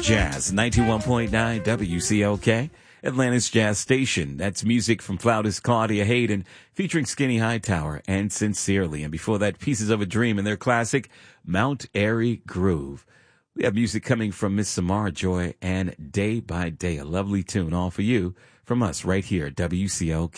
Jazz, 91.9 WCLK, Atlanta's Jazz Station. That's music from flautist Claudia Hayden, featuring Skinny Hightower and Sincerely. And before that, Pieces of a Dream and their classic, Mount Airy Groove. We have music coming from Miss Samara Joy and Day by Day, a lovely tune, all for you, from us right here at WCLK.